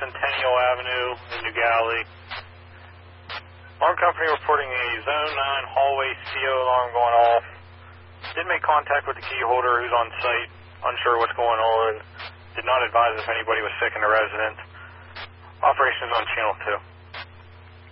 Centennial Avenue in New Galilee. Alarm company reporting a Zone 9 hallway CO alarm going off. Did make contact with the key holder who's on site, unsure what's going on. Did not advise if anybody was sick in the residence. Operations on channel 2.